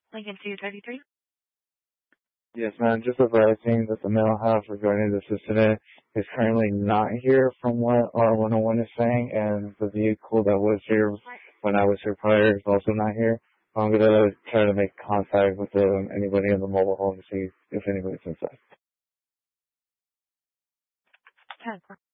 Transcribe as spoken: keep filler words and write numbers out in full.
Lincoln two thirty-three. Yes, ma'am. Just advising that the mental health regarding this incident is currently not here from what R one oh one is saying, and the vehicle that was here when I was here prior is also not here. I'm going to try to make contact with um, anybody in the mobile home to see if anybody's inside. ten